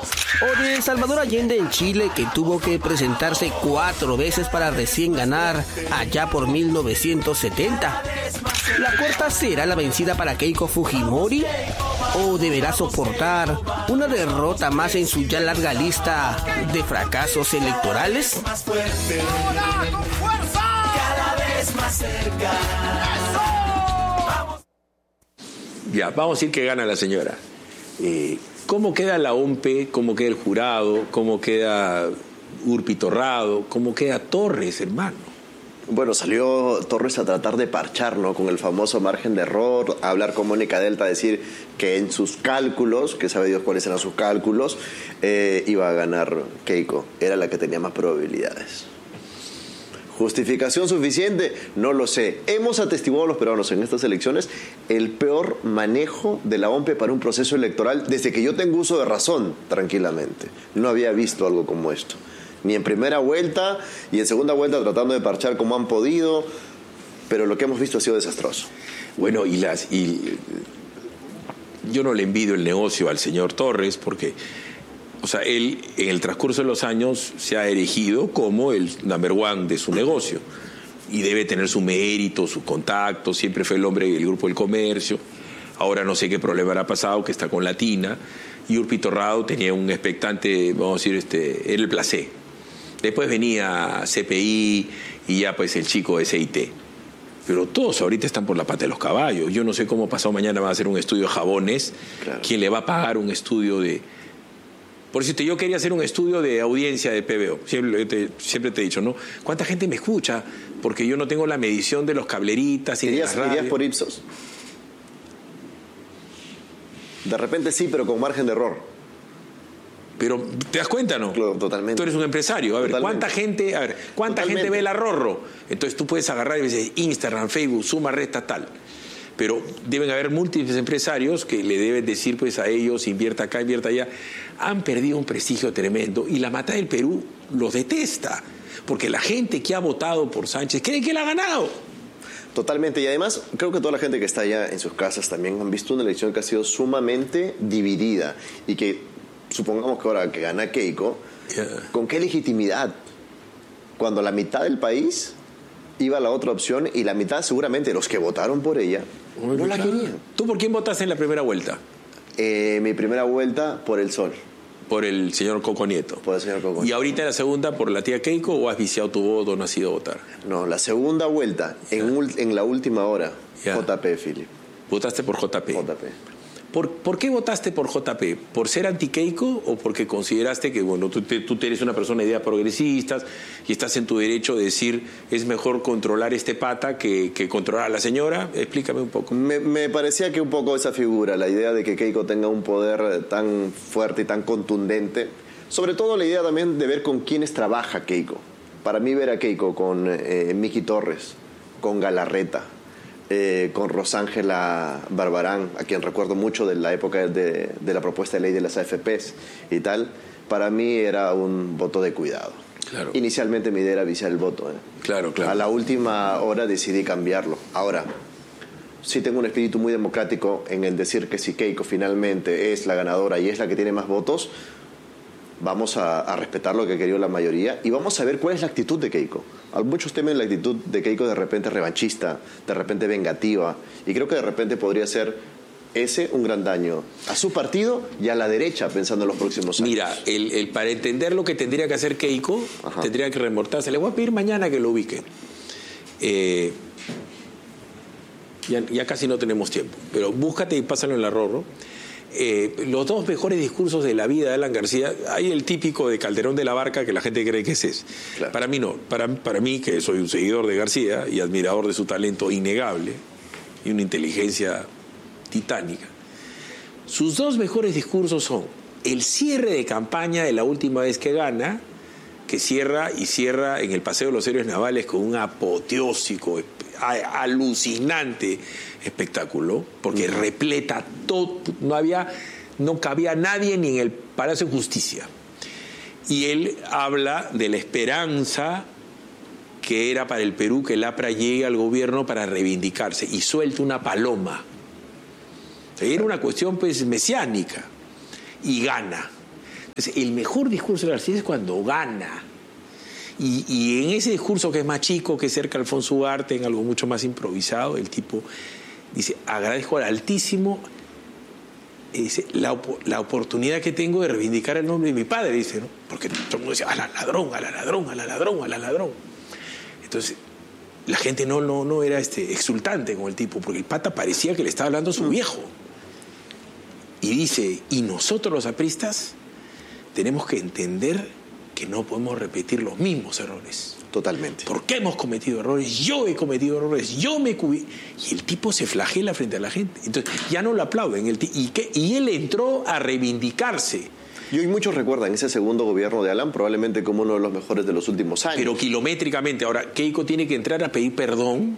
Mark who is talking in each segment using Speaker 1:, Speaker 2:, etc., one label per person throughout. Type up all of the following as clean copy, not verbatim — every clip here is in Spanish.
Speaker 1: O de Salvador Allende en Chile, que tuvo que presentarse 4 veces para recién ganar allá por 1970. ¿La cuarta será la vencida para Keiko Fujimori? ¿O deberá soportar una derrota más en su ya larga lista de fracasos electorales?
Speaker 2: ¡Ahora, con fuerza! Cada vez más cerca.
Speaker 3: Ya, vamos a decir que gana la señora. ¿Cómo queda la OMPE? ¿Cómo queda el jurado? ¿Cómo queda Urpi Torrado? ¿Cómo queda Torres, hermano?
Speaker 4: Bueno, salió Torres a tratar de parchar, ¿no?, con el famoso margen de error, a hablar con Mónica Delta, a decir que en sus cálculos, que sabe Dios cuáles eran sus cálculos, iba a ganar Keiko. Era la que tenía más probabilidades. ¿Justificación suficiente? No lo sé. Hemos atestiguado a los peruanos en estas elecciones el peor manejo de la OMPE para un proceso electoral desde que yo tengo uso de razón, tranquilamente. No había visto algo como esto. Ni en primera vuelta y en segunda vuelta tratando de parchar como han podido, pero lo que hemos visto ha sido desastroso.
Speaker 3: Bueno, yo no le envidio el negocio al señor Torres porque, o sea, él en el transcurso de los años se ha erigido como el number one de su negocio y debe tener su mérito, su contacto, siempre fue el hombre del Grupo del Comercio. Ahora no sé qué problema habrá pasado, que está con Latina, y Urpi Torrado tenía un expectante, vamos a decir, era el placé. Después venía CPI y ya pues el chico de CIT. Pero todos ahorita están por la pata de los caballos. Yo no sé cómo pasado mañana va a hacer un estudio de jabones. Claro. ¿Quién le va a pagar un estudio de...? Por cierto, yo quería hacer un estudio de audiencia de PBO. Siempre te he dicho, ¿no? ¿Cuánta gente me escucha? Porque yo no tengo la medición de los cableritas y
Speaker 4: ¿Irías por Ipsos? De repente sí, pero con margen de error.
Speaker 3: Pero, ¿te das cuenta, no?
Speaker 4: Claro, totalmente.
Speaker 3: Tú eres un empresario. A ver, ¿cuánta gente ve el Arrorro? Entonces tú puedes agarrar y dices Instagram, Facebook, suma, resta, tal. Pero deben haber múltiples empresarios que le deben decir pues a ellos, invierta acá, invierta allá. Han perdido un prestigio tremendo y la mata del Perú los detesta. Porque la gente que ha votado por Sánchez cree que él ha ganado.
Speaker 4: Totalmente, y además creo que toda la gente que está allá en sus casas también han visto una elección que ha sido sumamente dividida y que supongamos que ahora que gana Keiko, ¿con qué legitimidad? Cuando la mitad del país iba a la otra opción y la mitad seguramente los que votaron por ella no la querían.
Speaker 3: ¿Tú por quién votaste en la primera vuelta?
Speaker 4: Mi primera vuelta por el Sol.
Speaker 3: Por el señor Coco Nieto.
Speaker 4: Por el señor Coco Nieto.
Speaker 3: ¿Y ahorita en la segunda por la tía Keiko o has viciado tu voto o no has ido a votar?
Speaker 4: No, la segunda vuelta, en la última hora, JP, Philip.
Speaker 3: ¿Votaste por JP?
Speaker 4: JP.
Speaker 3: ¿Por qué votaste por JP? ¿Por ser anti-Keiko o porque consideraste que, bueno, tú eres una persona de ideas progresistas y estás en tu derecho de decir es mejor controlar este pata que controlar a la señora? Explícame un poco.
Speaker 4: Me parecía que un poco esa figura, la idea de que Keiko tenga un poder tan fuerte y tan contundente, sobre todo la idea también de ver con quiénes trabaja Keiko. Para mí ver a Keiko con Miki Torres, con Galarreta, con Rosángela Barbarán, a quien recuerdo mucho de la época de la propuesta de ley de las AFPs y tal, para mí era un voto de cuidado.
Speaker 3: Claro.
Speaker 4: Inicialmente mi idea era viciar el voto.
Speaker 3: Claro.
Speaker 4: A la última hora decidí cambiarlo. Ahora, sí tengo un espíritu muy democrático en el decir que si Keiko finalmente es la ganadora y es la que tiene más votos, vamos a respetar lo que quería la mayoría y vamos a ver cuál es la actitud de Keiko. Muchos temen la actitud de Keiko de repente revanchista, de repente vengativa, y creo que de repente podría ser ese un gran daño a su partido y a la derecha pensando en los próximos años.
Speaker 3: Mira, para entender lo que tendría que hacer Keiko, tendría que remontarse. Le voy a pedir mañana que lo ubique. Ya casi no tenemos tiempo, pero búscate y pásalo en el Arrorro. Los dos mejores discursos de la vida de Alan García, hay el típico de Calderón de la Barca que la gente cree que es ese. Claro. Para mí no, para mí que soy un seguidor de García y admirador de su talento innegable y una inteligencia titánica, sus dos mejores discursos son el cierre de campaña de la última vez que gana, que cierra en el Paseo de los Héroes Navales con un apoteósico, alucinante espectáculo, porque repleta todo, no cabía nadie ni en el Palacio de Justicia. Y él habla de la esperanza que era para el Perú que el APRA llegue al gobierno para reivindicarse y suelta una paloma. Era una cuestión pues mesiánica y gana. El mejor discurso de García es cuando gana. Y en ese discurso que es más chico, que es cerca de Alfonso Ugarte, en algo mucho más improvisado, el tipo dice, agradezco al Altísimo la oportunidad que tengo de reivindicar el nombre de mi padre, dice, ¿no? Porque todo el mundo decía, a la ladrón, a la ladrón, a la ladrón, a la ladrón. Entonces, la gente no era exultante con el tipo, porque el pata parecía que le estaba hablando a su viejo. Y dice, y nosotros los apristas tenemos que entender que no podemos repetir los mismos errores.
Speaker 4: Totalmente.
Speaker 3: Porque hemos cometido errores, yo he cometido errores, yo me cubí. Y el tipo se flagela frente a la gente. Entonces, ya no lo aplauden. Y él entró a reivindicarse.
Speaker 4: Y hoy muchos recuerdan ese segundo gobierno de Alan probablemente como uno de los mejores de los últimos años.
Speaker 3: Pero kilométricamente. Ahora, Keiko tiene que entrar a pedir perdón.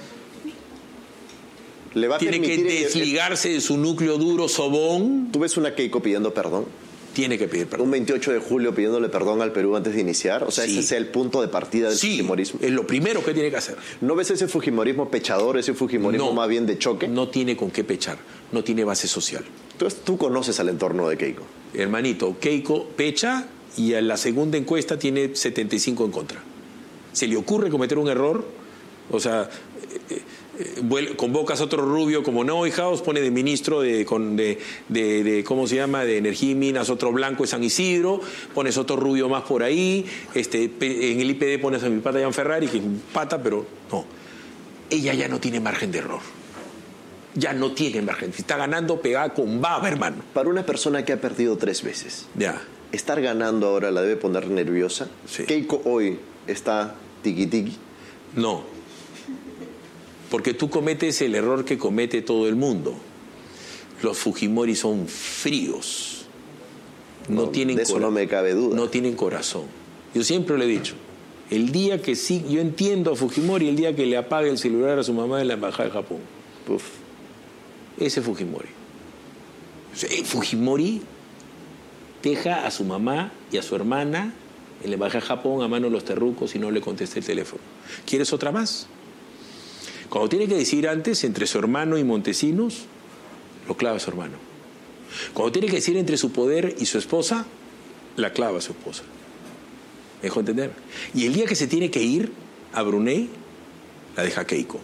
Speaker 4: Le va a
Speaker 3: tiene que desligarse de su núcleo duro sobón.
Speaker 4: ¿Tú ves una Keiko pidiendo perdón?
Speaker 3: Tiene que pedir perdón.
Speaker 4: Un 28 de julio pidiéndole perdón al Perú antes de iniciar. O sea,
Speaker 3: sí.
Speaker 4: Ese sea el punto de partida del fujimorismo.
Speaker 3: Es lo primero que tiene que hacer.
Speaker 4: ¿No ves ese fujimorismo pechador, ese fujimorismo más bien de choque?
Speaker 3: No tiene con qué pechar. No tiene base social.
Speaker 4: Entonces, tú conoces al entorno de Keiko.
Speaker 3: Hermanito, Keiko pecha y en la segunda encuesta tiene 75 en contra. Se le ocurre cometer un error, o sea, convocas a otro rubio como Neuhaus, pone de ministro de ¿cómo se llama?, de Energía y Minas, otro blanco de San Isidro, pones otro rubio más por ahí, en el IPD pones a mi pata Jan Ferrari, que es un pata, pero no. Ella ya no tiene margen de error. Ya no tiene margen. Está ganando pegada con baba, hermano.
Speaker 4: Para una persona que ha perdido 3 veces,
Speaker 3: ya,
Speaker 4: estar ganando ahora la debe poner nerviosa.
Speaker 3: Sí.
Speaker 4: Keiko hoy está tiqui-tiqui.
Speaker 3: No. Porque tú cometes el error que comete todo el mundo. Los Fujimori son fríos. No tienen
Speaker 4: de eso no me cabe duda.
Speaker 3: No tienen corazón. Yo siempre le he dicho, el día que sí, yo entiendo a Fujimori, el día que le apague el celular a su mamá en la embajada de Japón.
Speaker 4: Uf.
Speaker 3: Ese Fujimori. O sea, Fujimori deja a su mamá y a su hermana en la embajada de Japón a mano de los terrucos y no le contesta el teléfono. ¿Quieres otra más? Cuando tiene que decidir antes entre su hermano y Montesinos, lo clava a su hermano. Cuando tiene que decidir entre su poder y su esposa, la clava a su esposa. ¿Me dejo entender? Y el día que se tiene que ir a Brunei, la deja Keiko.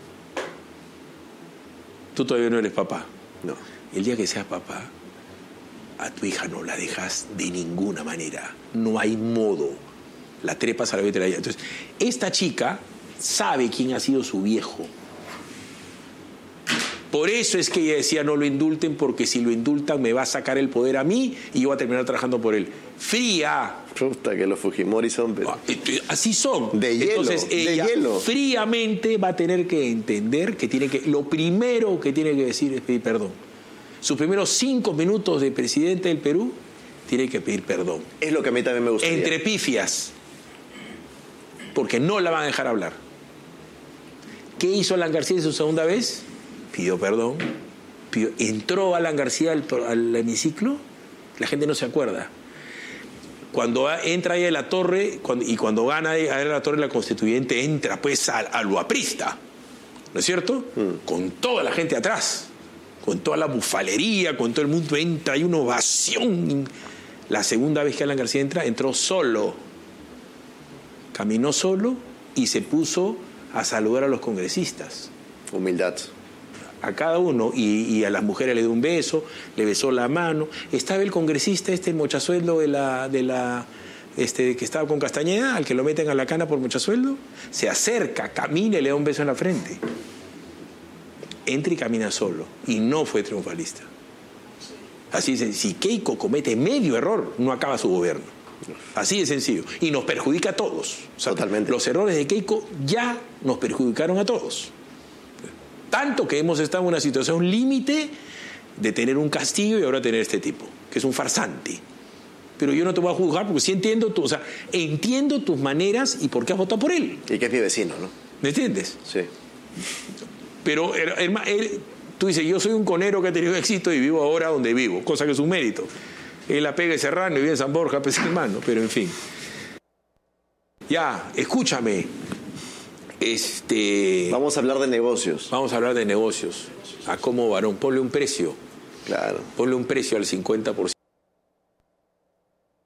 Speaker 3: Tú todavía no eres papá.
Speaker 4: No.
Speaker 3: El día que seas papá, a tu hija no la dejas de ninguna manera. No hay modo. La trepas a la vez de la llave. Entonces, esta chica sabe quién ha sido su viejo. Por eso es que ella decía no lo indulten, porque si lo indultan me va a sacar el poder a mí y yo voy a terminar trabajando por él. Fría.
Speaker 4: Puta, que los Fujimori son...
Speaker 3: Así son.
Speaker 4: De hielo.
Speaker 3: Entonces ella
Speaker 4: de hielo.
Speaker 3: Fríamente va a tener que entender que lo primero que tiene que decir es pedir perdón. Sus primeros 5 minutos de presidente del Perú tiene que pedir perdón.
Speaker 4: Es lo que a mí también me gustaría.
Speaker 3: Entre pifias. Porque no la van a dejar hablar. ¿Qué hizo Alan García en su segunda vez? Pidió perdón. Entró Alan García al hemiciclo. La gente no se acuerda. Cuando entra ahí a la torre, cuando gana ahí a la torre la constituyente, entra pues a lo aprista. ¿No es cierto? Con toda la gente atrás. Con toda la bufalería, con todo el mundo entra, hay una ovación. La segunda vez que Alan García entró solo. Caminó solo y se puso a saludar a los congresistas.
Speaker 4: Humildad.
Speaker 3: A cada uno, y a las mujeres le dio un beso, le besó la mano. Estaba el congresista mochasueldo que estaba con Castañeda, al que lo meten a la cana por mochasueldo, se acerca, camina y le da un beso en la frente. Entra y camina solo, y no fue triunfalista. Así es, si Keiko comete medio error, no acaba su gobierno. Así de sencillo. Y nos perjudica a todos. O sea,
Speaker 4: totalmente.
Speaker 3: Los errores de Keiko ya nos perjudicaron a todos. Tanto que hemos estado en una situación límite de tener un castigo y ahora tener este tipo, que es un farsante. Pero yo no te voy a juzgar porque sí entiendo entiendo tus maneras y por qué has votado por él.
Speaker 4: Y que es mi vecino, ¿no?
Speaker 3: ¿Me entiendes?
Speaker 4: Sí.
Speaker 3: Pero tú dices, yo soy un conero que ha tenido éxito y vivo ahora donde vivo, cosa que es un mérito. Él la pega de Serrano y vive en San Borja, pues hermano, pero en fin. Ya, escúchame.
Speaker 4: Vamos a hablar de negocios.
Speaker 3: Vamos a hablar de negocios. ¿A cómo, varón? Ponle un precio.
Speaker 4: Claro.
Speaker 3: Ponle un precio al 50%.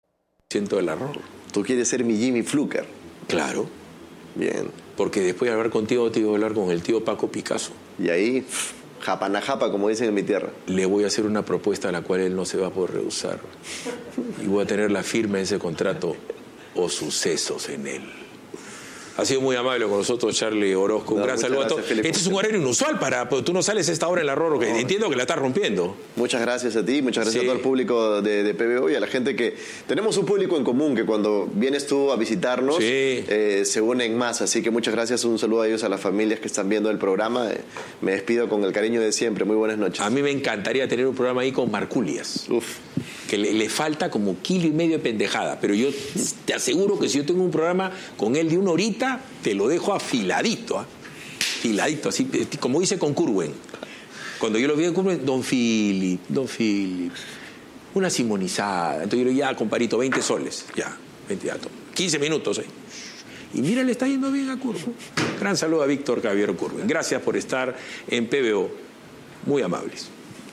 Speaker 3: del arroz.
Speaker 4: Tú quieres ser mi Jimmy Fluker.
Speaker 3: Claro.
Speaker 4: Bien.
Speaker 3: Porque después de hablar contigo, te iba a hablar con el tío Paco Picasso.
Speaker 4: Y ahí, japanajapa, como dicen en mi tierra.
Speaker 3: Le voy a hacer una propuesta a la cual él no se va a poder rehusar. Y voy a tener la firma en ese contrato o sucesos en él. Ha sido muy amable con nosotros, Charlie Orozco. Un gran saludo a todos. Este es un horario inusual pues, tú no sales a esta hora en la Rorro, que entiendo que la estás rompiendo.
Speaker 4: Muchas gracias a ti, muchas gracias a todo el público de PBO y a la gente que... Tenemos un público en común que cuando vienes tú a visitarnos se unen más, así que muchas gracias, un saludo a ellos, a las familias que están viendo el programa. Me despido con el cariño de siempre, muy buenas noches.
Speaker 3: A mí me encantaría tener un programa ahí con Marculias. Que le falta como 1,5 kilos de pendejada, pero yo te aseguro que si yo tengo un programa con él de 1 horita, te lo dejo afiladito, afiladito, así como hice con Curwen. Cuando yo lo vi en Curwen, Don Philip, una simonizada. Entonces yo le digo, ya, comparito, 20 soles, ya, 15 minutos. Y mira, le está yendo bien a Curwen. Gran saludo a Víctor Javier Curwen. Gracias por estar en PBO, muy amables.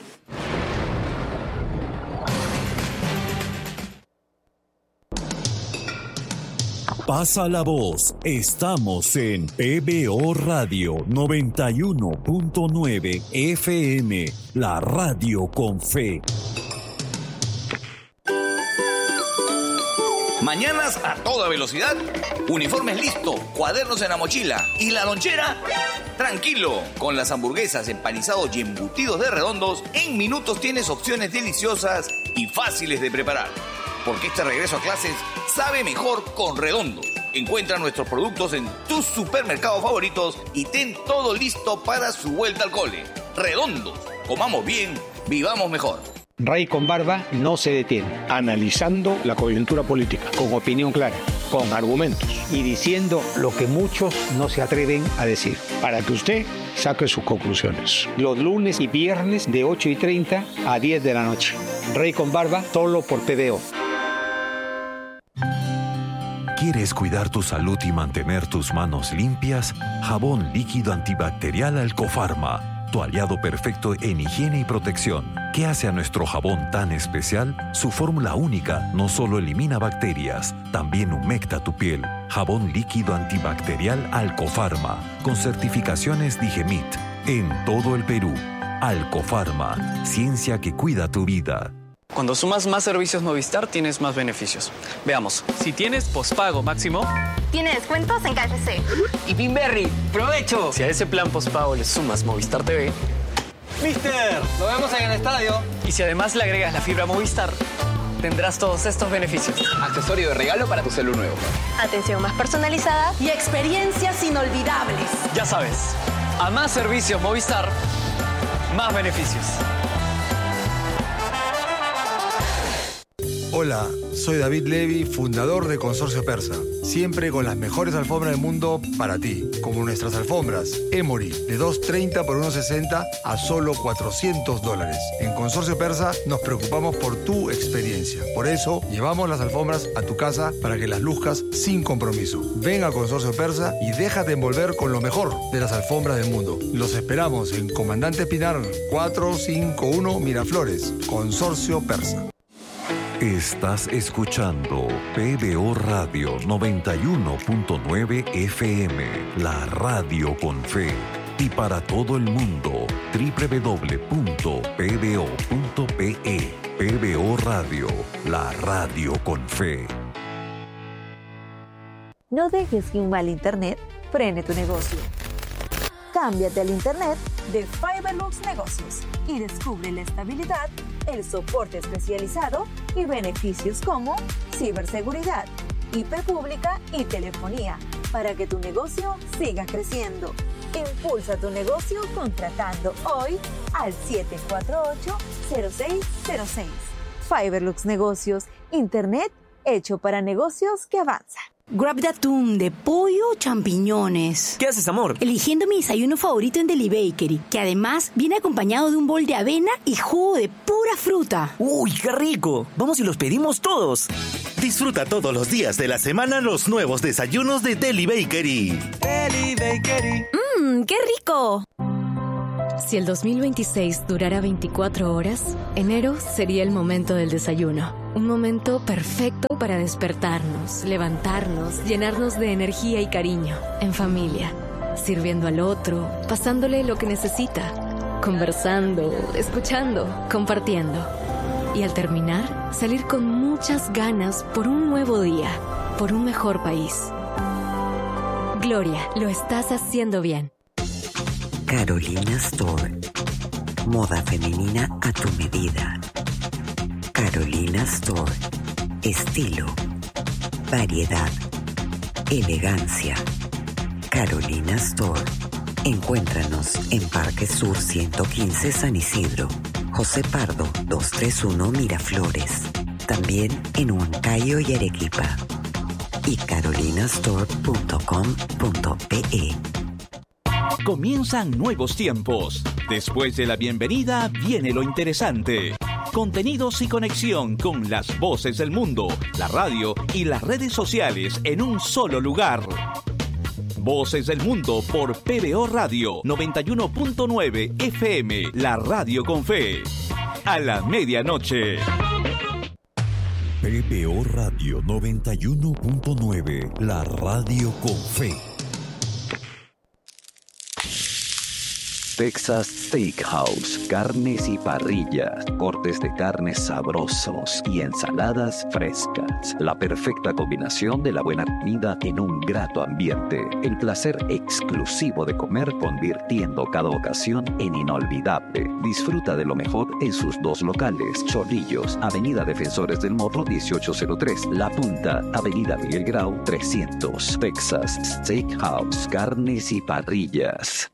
Speaker 5: Pasa la voz, estamos en PBO Radio 91.9 FM, la radio con fe.
Speaker 6: Mañanas a toda velocidad, uniformes listo, cuadernos en la mochila y la lonchera, tranquilo. Con las hamburguesas, empanizados y embutidos de Redondos, en minutos tienes opciones deliciosas y fáciles de preparar. Porque este regreso a clases sabe mejor con Redondos. Encuentra nuestros productos en tus supermercados favoritos y ten todo listo para su vuelta al cole. Redondos, comamos bien, vivamos mejor.
Speaker 7: Rey con Barba no se detiene. Analizando la coyuntura política, con opinión clara, con argumentos y diciendo lo que muchos no se atreven a decir, para que usted saque sus conclusiones. Los lunes y viernes de 8:30 a 10 de la noche. Rey con Barba, solo por PBO.
Speaker 5: ¿Quieres cuidar tu salud y mantener tus manos limpias? Jabón líquido antibacterial Alcofarma, tu aliado perfecto en higiene y protección. ¿Qué hace a nuestro jabón tan especial? Su fórmula única no solo elimina bacterias, también humecta tu piel. Jabón líquido antibacterial Alcofarma, con certificaciones Digemit, en todo el Perú. Alcofarma, ciencia que cuida tu vida.
Speaker 8: Cuando sumas más servicios Movistar, tienes más beneficios. Veamos. Si tienes pospago máximo,
Speaker 9: tiene descuentos en KFC.
Speaker 8: Y Pinberry, ¡provecho! Si a ese plan pospago le sumas Movistar TV,
Speaker 10: ¡Mister! ¡Lo vemos en el estadio!
Speaker 8: Y si además le agregas la fibra Movistar, tendrás todos estos beneficios.
Speaker 10: Accesorio de regalo para tu celu nuevo.
Speaker 9: Atención más personalizada
Speaker 11: y experiencias inolvidables.
Speaker 8: Ya sabes, a más servicios Movistar, más beneficios.
Speaker 12: Hola, soy David Levy, fundador de Consorcio Persa. Siempre con las mejores alfombras del mundo para ti, como nuestras alfombras Emory, de $230 por $160 a solo $400. En Consorcio Persa nos preocupamos por tu experiencia. Por eso, llevamos las alfombras a tu casa para que las luzcas sin compromiso. Ven a Consorcio Persa y déjate envolver con lo mejor de las alfombras del mundo. Los esperamos en Comandante Pinar 451 Miraflores, Consorcio Persa.
Speaker 5: Estás escuchando PBO Radio 91.9 FM, la radio con fe. Y para todo el mundo, www.pbo.pe. PBO Radio, la radio con fe.
Speaker 13: No dejes que un mal internet frene tu negocio. Cámbiate al internet de Fiberlux Negocios y descubre la estabilidad, el soporte especializado y beneficios como ciberseguridad, IP pública y telefonía para que tu negocio siga creciendo. Impulsa tu negocio contratando hoy al 748-0606. Fiberlux Negocios, internet hecho para negocios que avanzan.
Speaker 11: Grab the Tune de pollo o champiñones.
Speaker 10: ¿Qué haces, amor?
Speaker 11: Eligiendo mi desayuno favorito en Deli Bakery, que además viene acompañado de un bol de avena y jugo de pura fruta.
Speaker 10: ¡Uy, qué rico! Vamos y los pedimos todos.
Speaker 14: Disfruta todos los días de la semana los nuevos desayunos de Deli Bakery.
Speaker 10: Deli Bakery.
Speaker 11: ¡Qué rico!
Speaker 15: Si el 2026 durara 24 horas, enero sería el momento del desayuno. Un momento perfecto para despertarnos, levantarnos, llenarnos de energía y cariño, en familia, sirviendo al otro, pasándole lo que necesita, conversando, escuchando, compartiendo. Y al terminar, salir con muchas ganas por un nuevo día, por un mejor país. Gloria, lo estás haciendo bien.
Speaker 16: Carolina Store. Moda femenina a tu medida. Carolina Store. Estilo, variedad, elegancia. Carolina Store. Encuéntranos en Parque Sur 115 San Isidro, José Pardo 231 Miraflores. También en Huancayo y Arequipa. Y carolinastore.com.pe.
Speaker 17: Comienzan nuevos tiempos. Después de la bienvenida viene lo interesante. Contenidos y conexión con las voces del mundo, la radio y las redes sociales en un solo lugar. Voces del Mundo por PBO Radio 91.9 FM, la radio con fe. A la medianoche.
Speaker 5: PBO Radio 91.9, la radio con fe.
Speaker 18: Texas Steakhouse, carnes y parrillas, cortes de carnes sabrosos y ensaladas frescas. La perfecta combinación de la buena comida en un grato ambiente. El placer exclusivo de comer convirtiendo cada ocasión en inolvidable. Disfruta de lo mejor en sus dos locales. Chorrillos, Avenida Defensores del Morro 1803. La Punta, Avenida Miguel Grau 300. Texas Steakhouse, carnes y parrillas.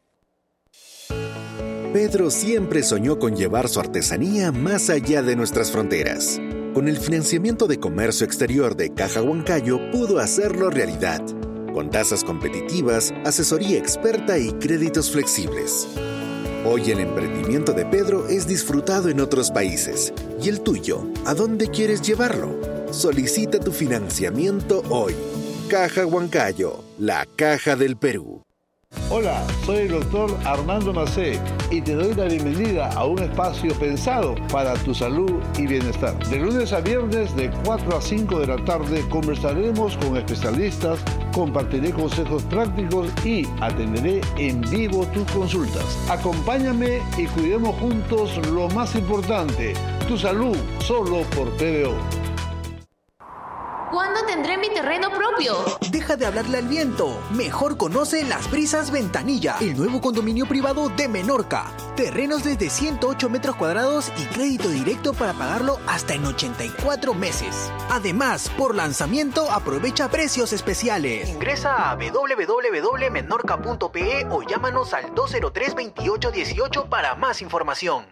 Speaker 19: Pedro siempre soñó con llevar su artesanía más allá de nuestras fronteras. Con el financiamiento de comercio exterior de Caja Huancayo pudo hacerlo realidad, con tasas competitivas, asesoría experta y créditos flexibles. Hoy el emprendimiento de Pedro es disfrutado en otros países. ¿Y el tuyo? ¿A dónde quieres llevarlo? Solicita tu financiamiento hoy. Caja Huancayo, la caja del Perú.
Speaker 20: Hola, soy el doctor Armando Macé y te doy la bienvenida a un espacio pensado para tu salud y bienestar. De lunes a viernes de 4 a 5 de la tarde conversaremos con especialistas, compartiré consejos prácticos y atenderé en vivo tus consultas. Acompáñame y cuidemos juntos lo más importante, tu salud, solo por PBO.
Speaker 21: ¿Cuándo tendré mi terreno propio?
Speaker 22: Deja de hablarle al viento. Mejor conoce Las Brisas Ventanilla, el nuevo condominio privado de Menorca. Terrenos desde 108 metros cuadrados y crédito directo para pagarlo hasta en 84 meses. Además, por lanzamiento aprovecha precios especiales. Ingresa a www.menorca.pe o llámanos al 203-2818 para más información.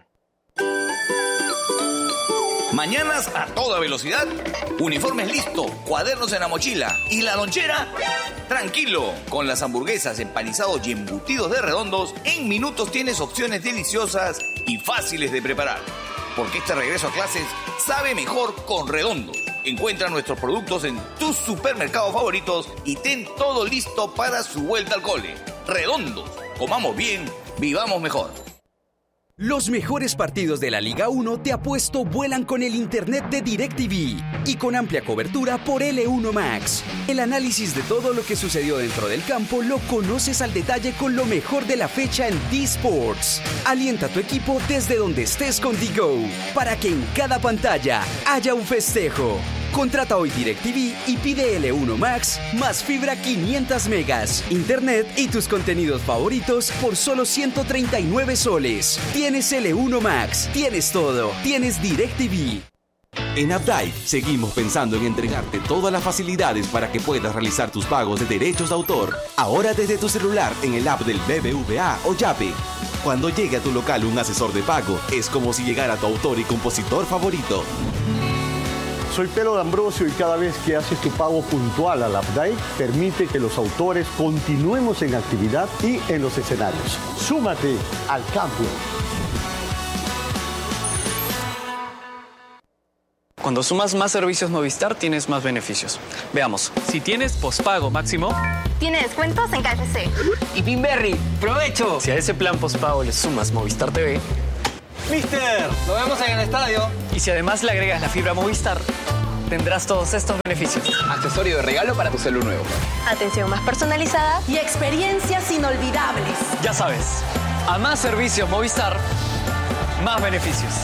Speaker 6: Mañanas a toda velocidad, uniformes listo, cuadernos en la mochila y la lonchera, tranquilo. Con las hamburguesas, empanizados y embutidos de Redondos, en minutos tienes opciones deliciosas y fáciles de preparar. Porque este regreso a clases sabe mejor con Redondos. Encuentra nuestros productos en tus supermercados favoritos y ten todo listo para su vuelta al cole. Redondos, comamos bien, vivamos mejor.
Speaker 23: Los mejores partidos de la Liga 1 de Apuesto vuelan con el internet de DirecTV y con amplia cobertura por L1 Max. El análisis de todo lo que sucedió dentro del campo lo conoces al detalle con lo mejor de la fecha en D-Sports. Alienta a tu equipo desde donde estés con D-Go para que en cada pantalla haya un festejo. Contrata hoy DirecTV y pide L1 Max más fibra 500 megas, internet y tus contenidos favoritos por solo 139 soles. Tienes L1 Max, tienes todo, tienes DirecTV.
Speaker 24: En Updike seguimos pensando en entregarte todas las facilidades para que puedas realizar tus pagos de derechos de autor. Ahora desde tu celular en el app del BBVA o Yape. Cuando llegue a tu local un asesor de pago, es como si llegara tu autor y compositor favorito.
Speaker 25: Soy Pelo D'Ambrosio y cada vez que haces tu pago puntual al Updike, permite que los autores continuemos en actividad y en los escenarios. ¡Súmate al cambio!
Speaker 8: Cuando sumas más servicios Movistar, tienes más beneficios. Veamos, si tienes pospago máximo...
Speaker 9: Tiene descuentos en KFC.
Speaker 10: Y Pinberry, ¡provecho!
Speaker 8: Si a ese plan pospago le sumas Movistar TV...
Speaker 10: Mister, nos vemos en el estadio.
Speaker 8: Y si además le agregas la fibra Movistar, tendrás todos estos beneficios.
Speaker 10: Accesorio de regalo para tu celu nuevo.
Speaker 9: Atención más personalizada
Speaker 11: Y experiencias inolvidables.
Speaker 8: Ya sabes, a más servicios Movistar, más beneficios.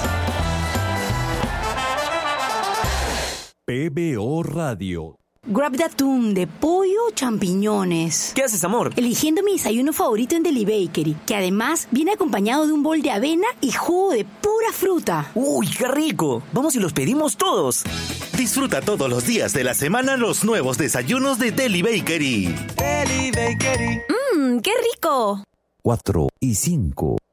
Speaker 5: PBO Radio.
Speaker 11: Grab de atún, de pollo o champiñones.
Speaker 10: ¿Qué haces, amor?
Speaker 11: Eligiendo mi desayuno favorito en Deli Bakery, que además viene acompañado de un bol de avena y jugo de pura fruta.
Speaker 10: ¡Uy, qué rico! Vamos y los pedimos todos.
Speaker 14: Disfruta todos los días de la semana los nuevos desayunos de Deli Bakery.
Speaker 10: Deli Bakery.
Speaker 11: ¡Qué rico!
Speaker 5: 4 y 5.